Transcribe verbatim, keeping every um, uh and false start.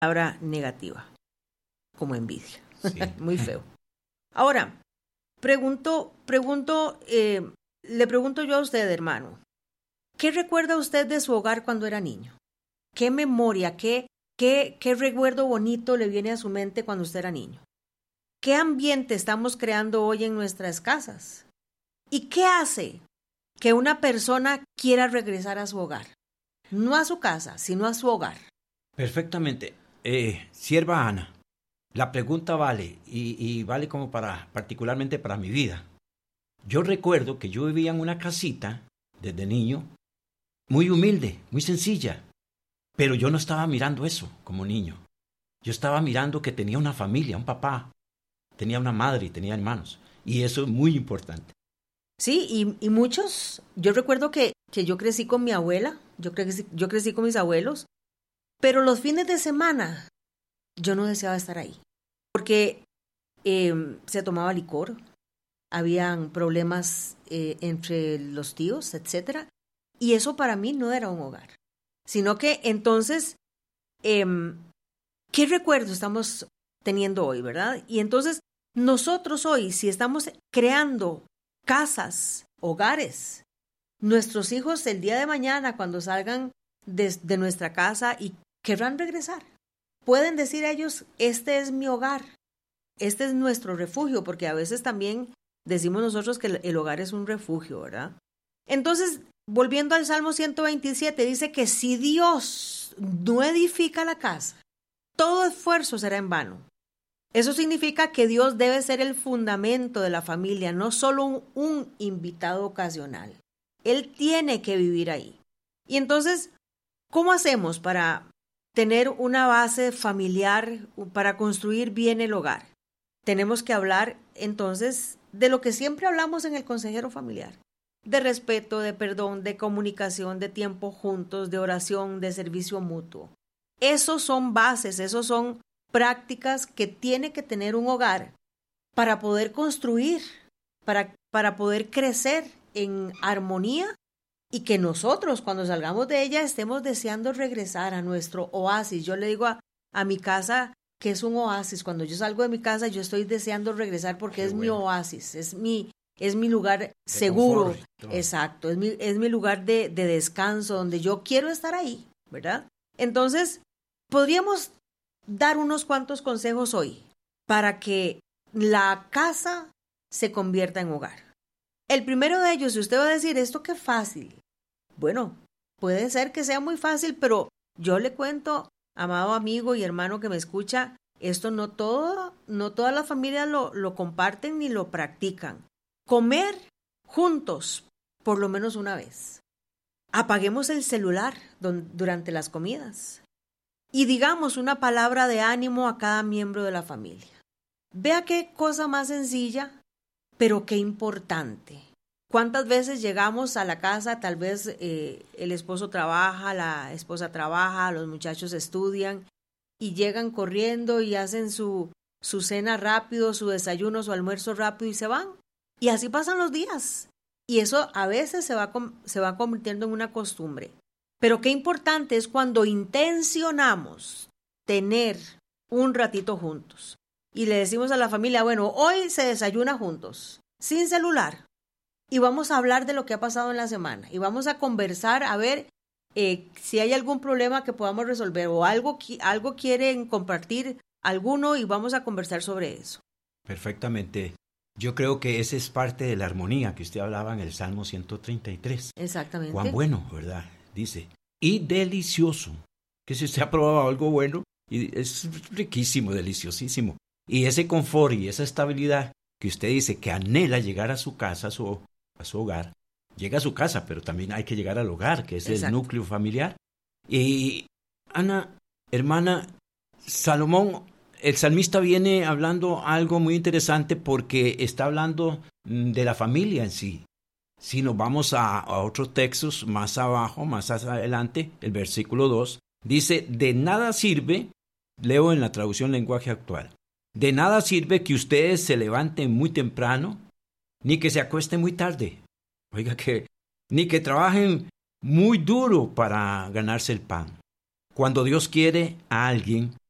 palabra negativa, como envidia. Sí. Muy feo. Ahora, pregunto, pregunto, eh, le pregunto yo a usted, hermano, ¿qué recuerda usted de su hogar cuando era niño? ¿Qué memoria, qué, qué, qué recuerdo bonito le viene a su mente cuando usted era niño? ¿Qué ambiente estamos creando hoy en nuestras casas? ¿Y qué hace que una persona quiera regresar a su hogar? No a su casa, sino a su hogar. Perfectamente. Eh, sierva Ana, la pregunta vale, y, y vale como para, particularmente para mi vida. Yo recuerdo que yo vivía en una casita, desde niño, muy humilde, muy sencilla, pero yo no estaba mirando eso como niño. Yo estaba mirando que tenía una familia, un papá, tenía una madre y tenía hermanos, y eso es muy importante. Sí, y, y muchos, yo recuerdo que, que yo crecí con mi abuela, yo crecí, yo crecí con mis abuelos, pero los fines de semana yo no deseaba estar ahí, porque eh, se tomaba licor, habían problemas eh, entre los tíos, etcétera, y eso para mí no era un hogar, sino que entonces, eh, ¿qué recuerdo estamos teniendo hoy, verdad? Y entonces nosotros hoy, si estamos creando casas, hogares, nuestros hijos el día de mañana cuando salgan de, de nuestra casa y querrán regresar, pueden decir ellos, este es mi hogar, este es nuestro refugio, porque a veces también decimos nosotros que el, el hogar es un refugio, ¿verdad? Entonces, volviendo al Salmo ciento veintisiete, dice que si Dios no edifica la casa, todo esfuerzo será en vano. Eso significa que Dios debe ser el fundamento de la familia, no solo un, un invitado ocasional. Él tiene que vivir ahí. Y entonces, ¿cómo hacemos para tener una base familiar, para construir bien el hogar? Tenemos que hablar entonces de lo que siempre hablamos en el consejero familiar. De respeto, de perdón, de comunicación, de tiempo juntos, de oración, de servicio mutuo. Esos son bases, esos son prácticas que tiene que tener un hogar para poder construir, para, para poder crecer en armonía y que nosotros cuando salgamos de ella estemos deseando regresar a nuestro oasis. Yo le digo a, a mi casa que es un oasis. Cuando yo salgo de mi casa yo estoy deseando regresar porque Qué es bueno. Mi oasis, es mi, es mi lugar de seguro. Confort, exacto, es mi, es mi lugar de, de descanso donde yo quiero estar ahí, ¿verdad? Entonces, podríamos dar unos cuantos consejos hoy para que la casa se convierta en hogar. El primero de ellos, si usted va a decir, ¿esto qué fácil? Bueno, puede ser que sea muy fácil, pero yo le cuento, amado amigo y hermano que me escucha, esto no todo, no todas las familias lo, lo comparten ni lo practican. Comer juntos, por lo menos una vez. Apaguemos el celular don, durante las comidas. Y digamos una palabra de ánimo a cada miembro de la familia. Vea qué cosa más sencilla, pero qué importante. ¿Cuántas veces llegamos a la casa? Tal vez eh, el esposo trabaja, la esposa trabaja, los muchachos estudian y llegan corriendo y hacen su, su cena rápido, su desayuno, su almuerzo rápido y se van. Y así pasan los días. Y eso a veces se va, se va convirtiendo en una costumbre. Pero qué importante es cuando intencionamos tener un ratito juntos y le decimos a la familia, bueno, hoy se desayuna juntos, sin celular, y vamos a hablar de lo que ha pasado en la semana y vamos a conversar a ver eh, si hay algún problema que podamos resolver o algo, algo quieren compartir alguno y vamos a conversar sobre eso. Perfectamente. Yo creo que esa es parte de la armonía que usted hablaba en el Salmo ciento treinta y tres. Exactamente. Cuán bueno, ¿verdad? Dice, y delicioso, que si usted ha probado algo bueno, y es riquísimo, deliciosísimo. Y ese confort y esa estabilidad que usted dice que anhela llegar a su casa, a su, a su hogar, llega a su casa, pero también hay que llegar al hogar, que es Exacto. El núcleo familiar. Y Ana, hermana, Salomón, el salmista viene hablando algo muy interesante porque está hablando de la familia en sí. Si nos vamos a, a otros textos más abajo, más adelante, el versículo dos, dice, de nada sirve, leo en la traducción lenguaje actual, de nada sirve que ustedes se levanten muy temprano, ni que se acuesten muy tarde. Oiga que, ni que trabajen muy duro para ganarse el pan. Cuando Dios quiere a alguien,